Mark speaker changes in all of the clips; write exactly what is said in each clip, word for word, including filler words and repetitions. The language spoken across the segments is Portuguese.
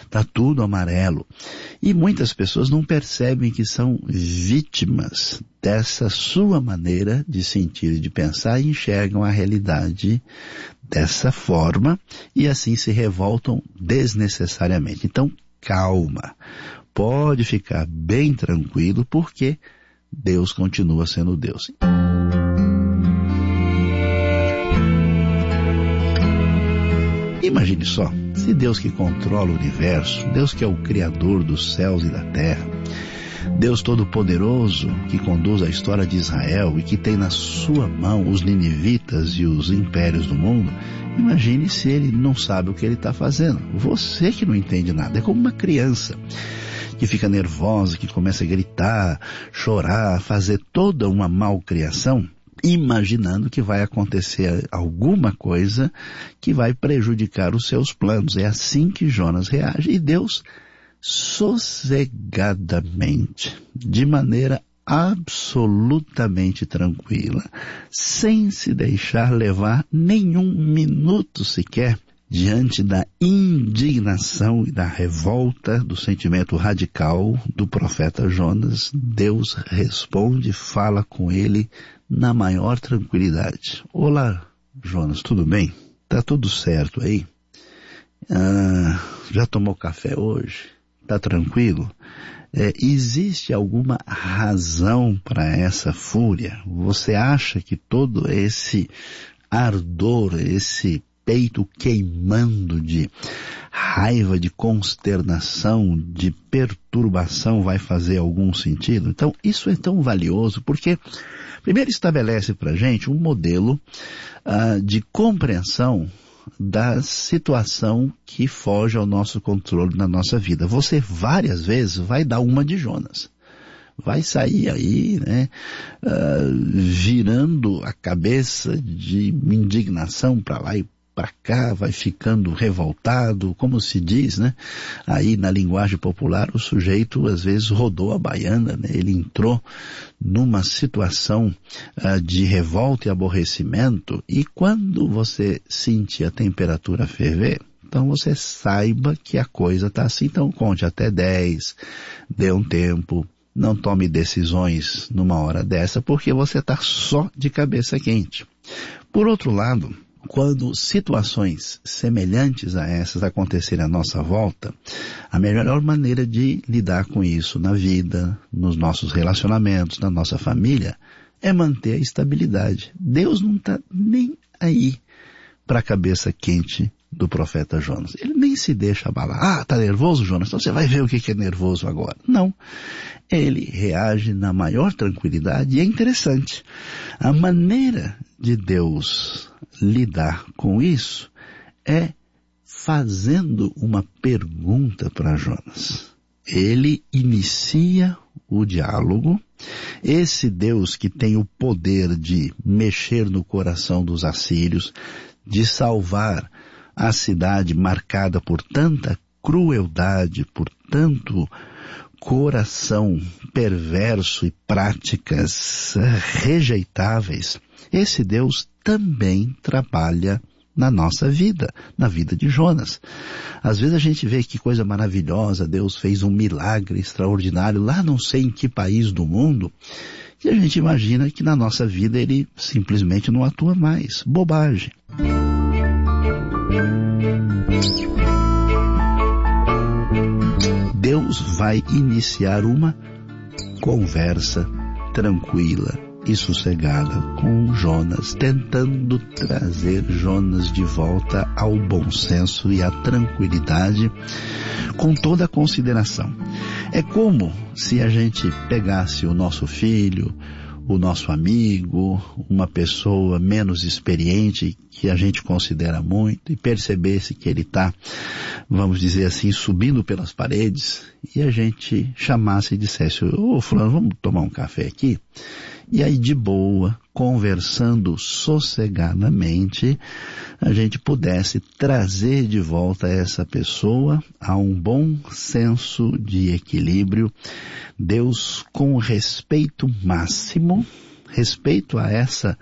Speaker 1: Está tudo amarelo. E muitas pessoas não percebem que são vítimas dessa sua maneira de sentir e de pensar e enxergam a realidade dessa forma e assim se revoltam desnecessariamente. Então, calma. Pode ficar bem tranquilo porque Deus continua sendo Deus. Imagine só, se Deus que controla o universo, Deus que é o Criador dos céus e da terra, Deus Todo-Poderoso que conduz a história de Israel e que tem na sua mão os ninivitas e os impérios do mundo, imagine se ele não sabe o que ele está fazendo. Você que não entende nada, é como uma criança que fica nervosa, que começa a gritar, chorar, fazer toda uma malcriação, imaginando que vai acontecer alguma coisa que vai prejudicar os seus planos. É assim que Jonas reage. E Deus, sossegadamente, de maneira absolutamente tranquila, sem se deixar levar nenhum minuto sequer, diante da indignação e da revolta, do sentimento radical do profeta Jonas, Deus responde, fala com ele na maior tranquilidade. Olá, Jonas, tudo bem? Tá tudo certo aí? Ah, já tomou café hoje? Tá tranquilo? É, existe alguma razão para essa fúria? Você acha que todo esse ardor, esse peito queimando de raiva, de consternação, de perturbação vai fazer algum sentido? Então, isso é tão valioso porque, primeiro, estabelece para a gente um modelo uh, de compreensão da situação que foge ao nosso controle na nossa vida. Você várias vezes vai dar uma de Jonas. Vai sair aí, né, uh, virando a cabeça de indignação para lá e para cá, vai ficando revoltado, como se diz, né? Aí na linguagem popular o sujeito às vezes rodou a baiana, né? Ele entrou numa situação uh, de revolta e aborrecimento, e quando você sentir a temperatura ferver, então você saiba que a coisa está assim. Então conte até dez, dê um tempo, não tome decisões numa hora dessa, porque você está só de cabeça quente. Por outro lado, quando situações semelhantes a essas acontecerem à nossa volta, a melhor maneira de lidar com isso na vida, nos nossos relacionamentos, na nossa família, é manter a estabilidade. Deus não está nem aí para a cabeça quente do profeta Jonas. Ele nem se deixa abalar. Ah, tá nervoso, Jonas? Então você vai ver o que é nervoso agora. Não. Ele reage na maior tranquilidade e é interessante. A maneira de Deus lidar com isso é fazendo uma pergunta para Jonas. Ele inicia o diálogo. Esse Deus que tem o poder de mexer no coração dos assírios, de salvar a cidade marcada por tanta crueldade, por tanto coração perverso e práticas rejeitáveis, esse Deus também trabalha na nossa vida, na vida de Jonas. Às vezes a gente vê que coisa maravilhosa, Deus fez um milagre extraordinário lá não sei em que país do mundo, e a gente imagina que na nossa vida ele simplesmente não atua mais. Bobagem. Deus vai iniciar uma conversa tranquila e sossegada com Jonas, tentando trazer Jonas de volta ao bom senso e à tranquilidade, com toda a consideração. É como se a gente pegasse o nosso filho, o nosso amigo, uma pessoa menos experiente que a gente considera muito, e percebesse que ele está, vamos dizer assim, subindo pelas paredes, e a gente chamasse e dissesse: ô fulano, vamos tomar um café aqui? E aí de boa, conversando sossegadamente, a gente pudesse trazer de volta essa pessoa a um bom senso de equilíbrio. Deus, com respeito máximo, respeito a essa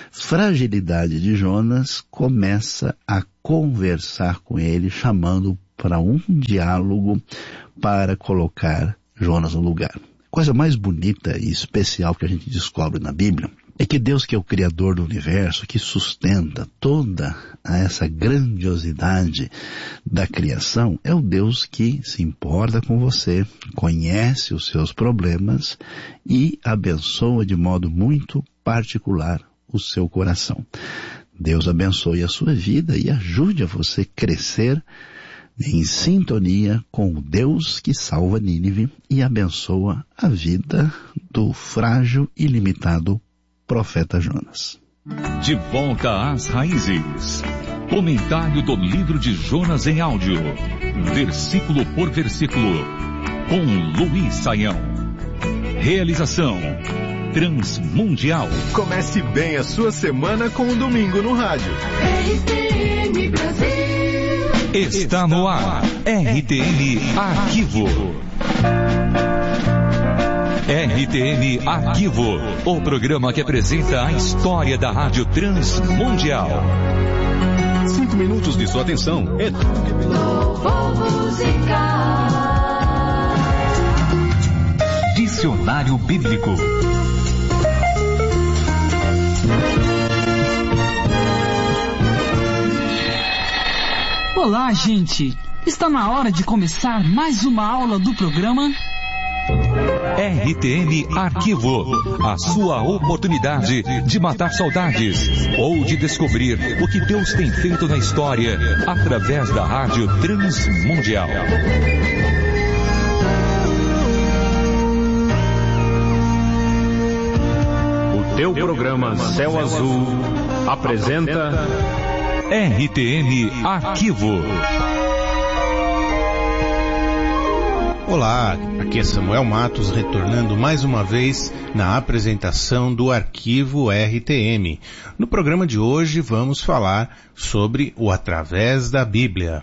Speaker 1: fragilidade de Jonas, começa a conversar com ele, chamando para um diálogo para colocar Jonas no lugar. A coisa mais bonita e especial que a gente descobre na Bíblia é que Deus, que é o Criador do universo, que sustenta toda essa grandiosidade da criação, é o Deus que se importa com você, conhece os seus problemas e abençoa de modo muito particular o seu coração. Deus abençoe a sua vida e ajude a você crescer em sintonia com o Deus que salva Nínive e abençoa a vida do frágil e limitado profeta Jonas.
Speaker 2: De volta às raízes. Comentário do livro de Jonas em áudio, versículo por versículo, com Luiz Saião. Realização Transmundial.
Speaker 3: Comece bem a sua semana com o Domingo no Rádio.
Speaker 4: R T M Brasil.
Speaker 2: Está no ar, R T M Arquivo. R T M Arquivo, o programa que apresenta a história da Rádio Transmundial.
Speaker 3: Cinco minutos de sua atenção. É...
Speaker 4: Louvor musical.
Speaker 2: Dicionário Bíblico.
Speaker 5: Olá, gente! Está na hora de começar mais uma aula do programa
Speaker 2: R T M Arquivo, a sua oportunidade de matar saudades ou de descobrir o que Deus tem feito na história através da Rádio Transmundial.
Speaker 3: O teu programa Céu Azul apresenta
Speaker 2: R T M Arquivo.
Speaker 6: Olá, aqui é Samuel Matos retornando mais uma vez na apresentação do Arquivo R T M. No programa de hoje vamos falar sobre o Através da Bíblia.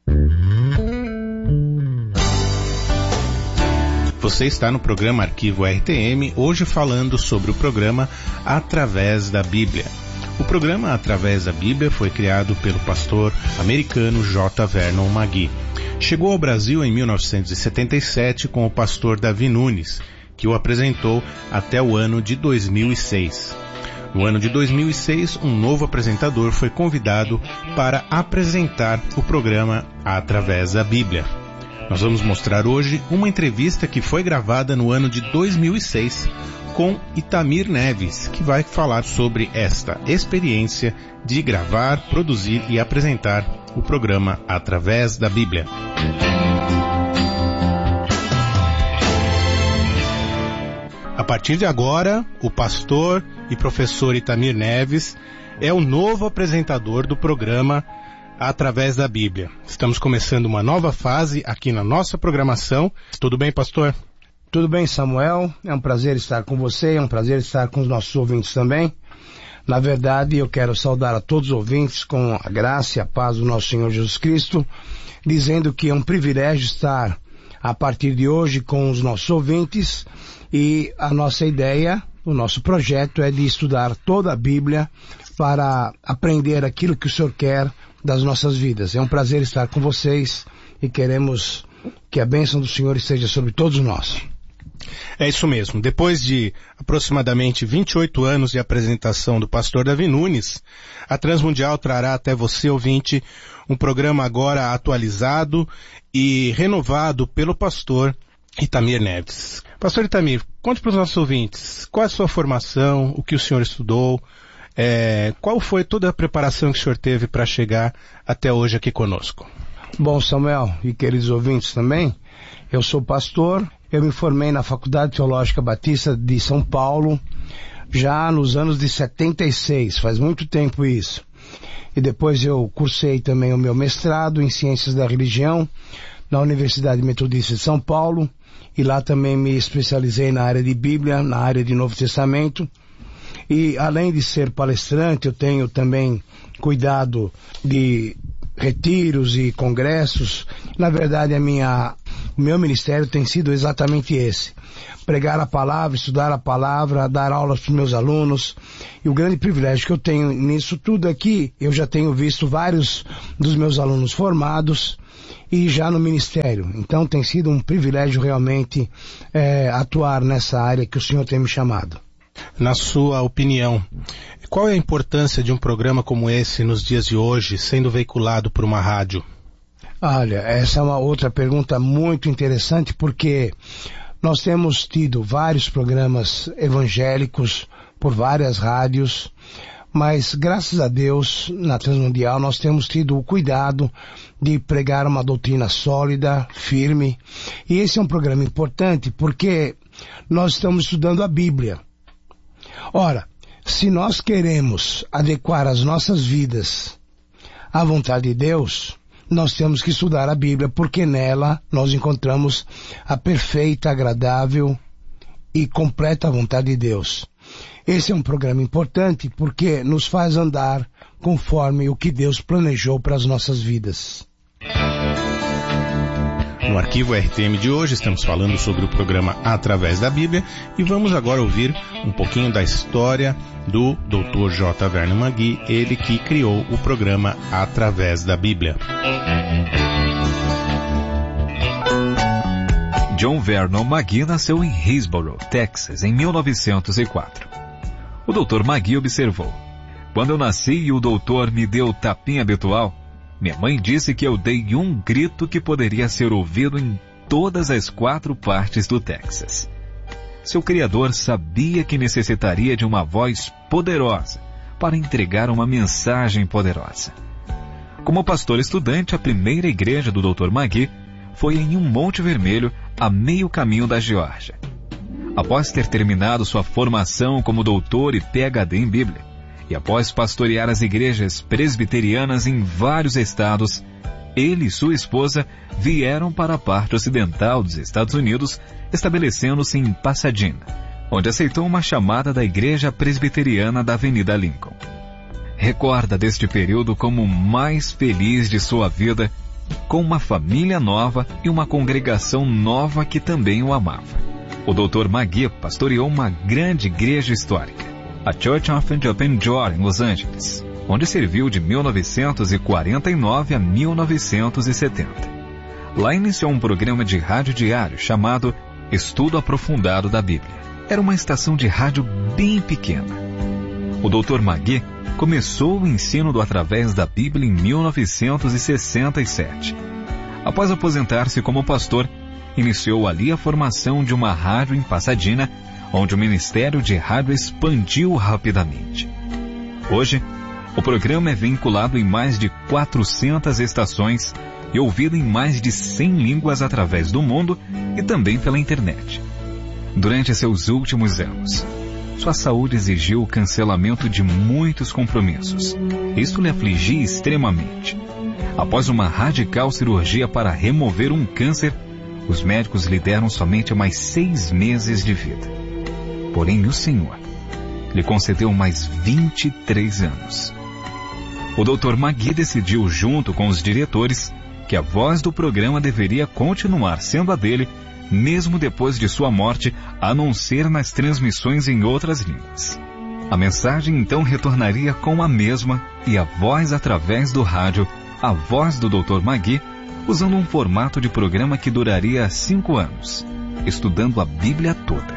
Speaker 6: Você está no programa Arquivo R T M, hoje falando sobre o programa Através da Bíblia. O programa Através da Bíblia foi criado pelo pastor americano J. Vernon McGee. Chegou ao Brasil em mil novecentos e setenta e sete com o pastor Davi Nunes, que o apresentou até o ano de dois mil e seis. No ano de dois mil e seis, um novo apresentador foi convidado para apresentar o programa Através da Bíblia. Nós vamos mostrar hoje uma entrevista que foi gravada no ano de dois mil e seis com Itamir Neves, que vai falar sobre esta experiência de gravar, produzir e apresentar o programa Através da Bíblia. A partir de agora, o pastor e professor Itamir Neves é o novo apresentador do programa Através da Bíblia. Estamos começando uma nova fase aqui na nossa programação. Tudo bem, pastor?
Speaker 7: Tudo bem, Samuel? É um prazer estar com você, é um prazer estar com os nossos ouvintes também. Na verdade, eu quero saudar a todos os ouvintes com a graça e a paz do nosso Senhor Jesus Cristo, dizendo que é um privilégio estar a partir de hoje com os nossos ouvintes e a nossa ideia, o nosso projeto é de estudar toda a Bíblia para aprender aquilo que o Senhor quer das nossas vidas. É um prazer estar com vocês e queremos que a bênção do Senhor esteja sobre todos nós.
Speaker 6: É isso mesmo. Depois de aproximadamente vinte e oito anos de apresentação do pastor Davi Nunes, a Transmundial trará até você, ouvinte, um programa agora atualizado e renovado pelo pastor Itamir Neves. Pastor Itamir, conte para os nossos ouvintes, qual é a sua formação, o que o senhor estudou, é, qual foi toda a preparação que o senhor teve para chegar até hoje aqui conosco?
Speaker 7: Bom, Samuel e queridos ouvintes também, eu sou pastor. Eu me formei na Faculdade Teológica Batista de São Paulo, já nos anos de setenta e seis, faz muito tempo isso. E depois eu cursei também o meu mestrado em Ciências da Religião na Universidade Metodista de São Paulo, e lá também me especializei na área de Bíblia, na área de Novo Testamento. E além de ser palestrante, eu tenho também cuidado de retiros e congressos. Na verdade, a minha, o meu ministério tem sido exatamente esse: pregar a palavra, estudar a palavra, dar aulas para os meus alunos. E o grande privilégio que eu tenho nisso tudo é que eu já tenho visto vários dos meus alunos formados, e já no ministério. Então tem sido um privilégio realmente é, atuar nessa área que o Senhor tem me chamado.
Speaker 6: Na sua opinião, qual é a importância de um programa como esse nos dias de hoje, sendo veiculado por uma rádio?
Speaker 7: Olha, essa é uma outra pergunta muito interessante, porque nós temos tido vários programas evangélicos por várias rádios, mas graças a Deus, na Transmundial, nós temos tido o cuidado de pregar uma doutrina sólida, firme, e esse é um programa importante porque nós estamos estudando a Bíblia. Ora, se nós queremos adequar as nossas vidas à vontade de Deus, nós temos que estudar a Bíblia, porque nela nós encontramos a perfeita, agradável e completa vontade de Deus. Esse é um programa importante porque nos faz andar conforme o que Deus planejou para as nossas vidas.
Speaker 6: No Arquivo R T M de hoje estamos falando sobre o programa Através da Bíblia e vamos agora ouvir um pouquinho da história do doutor J. Vernon McGee, ele que criou o programa Através da Bíblia.
Speaker 2: John Vernon McGee nasceu em Hillsborough, Texas, em mil novecentos e quatro. O doutor McGee observou: quando eu nasci e o doutor me deu o tapinha habitual, minha mãe disse que eu dei um grito que poderia ser ouvido em todas as quatro partes do Texas. Seu criador sabia que necessitaria de uma voz poderosa para entregar uma mensagem poderosa. Como pastor estudante, a primeira igreja do doutor McGee foi em um Monte Vermelho, a meio caminho da Geórgia. Após ter terminado sua formação como doutor e P H D em Bíblia, e após pastorear as igrejas presbiterianas em vários estados, ele e sua esposa vieram para a parte ocidental dos Estados Unidos, estabelecendo-se em Pasadena, onde aceitou uma chamada da Igreja Presbiteriana da Avenida Lincoln. Recorda deste período como o mais feliz de sua vida, com uma família nova e uma congregação nova que também o amava. O doutor McGee pastoreou uma grande igreja histórica, a Church of the Open Door, em Los Angeles, onde serviu de mil novecentos e quarenta e nove a mil novecentos e setenta. Lá iniciou um programa de rádio diário chamado Estudo Aprofundado da Bíblia. Era uma estação de rádio bem pequena. O doutor McGee começou o ensino do Através da Bíblia em mil novecentos e sessenta e sete. Após aposentar-se como pastor, iniciou ali a formação de uma rádio em Pasadena, onde o ministério de rádio expandiu rapidamente. Hoje, o programa é vinculado em mais de quatrocentas estações e ouvido em mais de cem línguas através do mundo e também pela internet. Durante seus últimos anos, sua saúde exigiu o cancelamento de muitos compromissos. Isto lhe afligia extremamente. Após uma radical cirurgia para remover um câncer, os médicos lhe deram somente mais seis meses de vida. Porém, o Senhor lhe concedeu mais vinte e três anos. O doutor McGee decidiu, junto com os diretores, que a voz do programa deveria continuar sendo a dele, mesmo depois de sua morte, a não ser nas transmissões em outras línguas. A mensagem então retornaria com a mesma e a voz através do rádio, a voz do doutor McGee, usando um formato de programa que duraria cinco anos, estudando a Bíblia toda.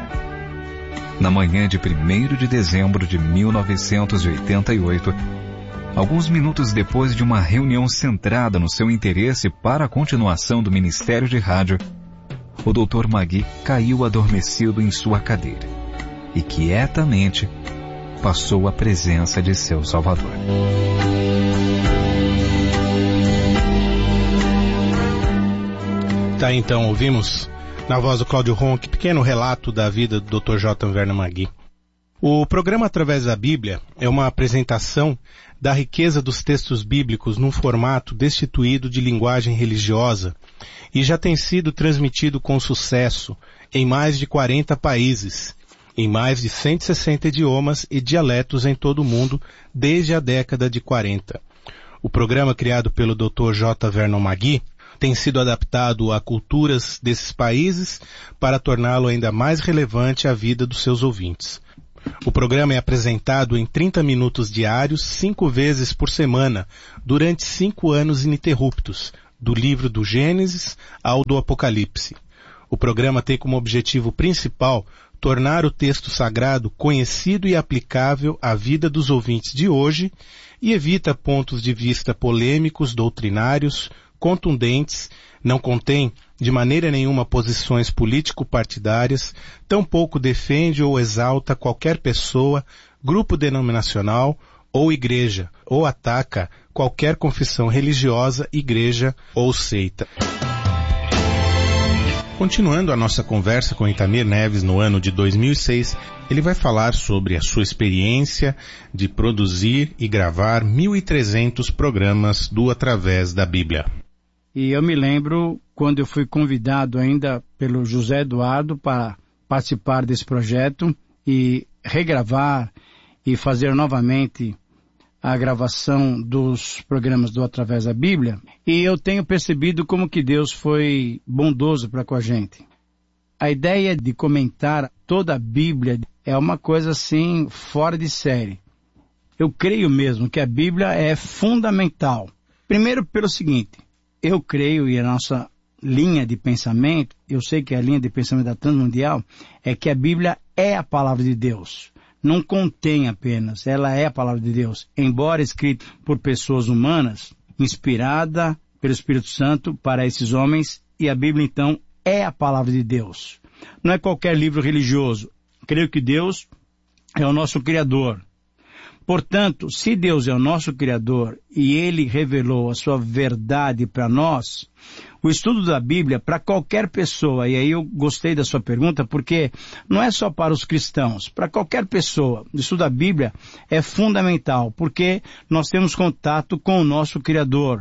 Speaker 2: Na manhã de primeiro de dezembro de mil novecentos e oitenta e oito, alguns minutos depois de uma reunião centrada no seu interesse para a continuação do ministério de rádio, o doutor McGee caiu adormecido em sua cadeira e quietamente passou à presença de seu Salvador.
Speaker 6: Tá, então ouvimos na voz do Cláudio Ronck, pequeno relato da vida do doutor J. Vernon McGee. O programa Através da Bíblia é uma apresentação da riqueza dos textos bíblicos num formato destituído de linguagem religiosa e já tem sido transmitido com sucesso em mais de quarenta países, em mais de cento e sessenta idiomas e dialetos em todo o mundo desde a década de quarenta. O programa criado pelo doutor J. Vernon McGee tem sido adaptado a culturas desses países para torná-lo ainda mais relevante à vida dos seus ouvintes. O programa é apresentado em trinta minutos diários, cinco vezes por semana, durante cinco anos ininterruptos, do livro do Gênesis ao do Apocalipse. O programa tem como objetivo principal tornar o texto sagrado conhecido e aplicável à vida dos ouvintes de hoje e evita pontos de vista polêmicos, doutrinários, contundentes, não contém de maneira nenhuma posições político-partidárias, tampouco defende ou exalta qualquer pessoa, grupo denominacional ou igreja, ou ataca qualquer confissão religiosa, igreja ou seita. Continuando a nossa conversa com Itamir Neves no ano de dois mil e seis, ele vai falar sobre a sua experiência de produzir e gravar mil e trezentos programas do Através da Bíblia.
Speaker 7: E eu me lembro quando eu fui convidado ainda pelo José Eduardo para participar desse projeto e regravar e fazer novamente a gravação dos programas do Através da Bíblia, e eu tenho percebido como que Deus foi bondoso para com a gente. A ideia de comentar toda a Bíblia é uma coisa assim fora de série. Eu creio mesmo que a Bíblia é fundamental. Primeiro pelo seguinte, eu creio, e a nossa linha de pensamento, eu sei que a linha de pensamento da Transmundial, é que a Bíblia é a palavra de Deus. Não contém apenas, ela é a palavra de Deus. Embora escrita por pessoas humanas, inspirada pelo Espírito Santo para esses homens, e a Bíblia então é a palavra de Deus. Não é qualquer livro religioso. Creio que Deus é o nosso Criador. Portanto, se Deus é o nosso Criador e Ele revelou a sua verdade para nós, o estudo da Bíblia para qualquer pessoa, e aí eu gostei da sua pergunta, porque não é só para os cristãos, para qualquer pessoa, o estudo da Bíblia é fundamental, porque nós temos contato com o nosso Criador.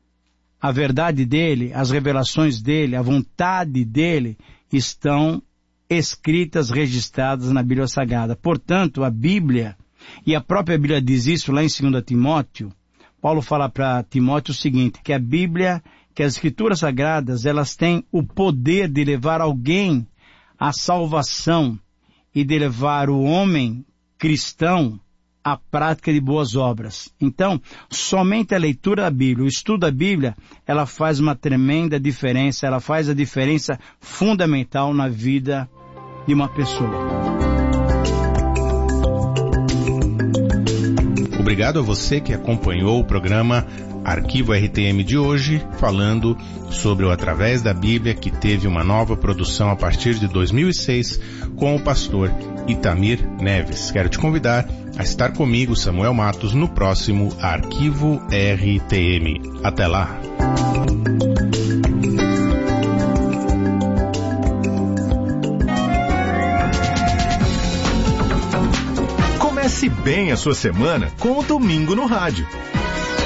Speaker 7: A verdade dele, as revelações dele, a vontade dele estão escritas, registradas na Bíblia Sagrada. Portanto, a Bíblia, e a própria Bíblia diz isso lá em dois Timóteo, Paulo fala para Timóteo o seguinte, que a Bíblia, que as Escrituras Sagradas, elas têm o poder de levar alguém à salvação e de levar o homem cristão à prática de boas obras. Então, somente a leitura da Bíblia, o estudo da Bíblia, ela faz uma tremenda diferença, ela faz a diferença fundamental na vida de uma pessoa.
Speaker 6: Obrigado a você que acompanhou o programa Arquivo R T M de hoje, falando sobre o Através da Bíblia, que teve uma nova produção a partir de dois mil e seis, com o pastor Itamir Neves. Quero te convidar a estar comigo, Samuel Matos, no próximo Arquivo R T M. Até lá!
Speaker 3: Comece bem a sua semana com o Domingo no Rádio.